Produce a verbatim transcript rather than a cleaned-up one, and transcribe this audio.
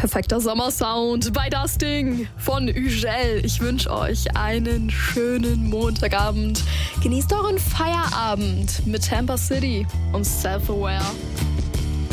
Perfekter Sommersound bei Das Ding von Ügel. Ich wünsche euch einen schönen Montagabend. Genießt euren Feierabend mit Tampa City und Self-Aware.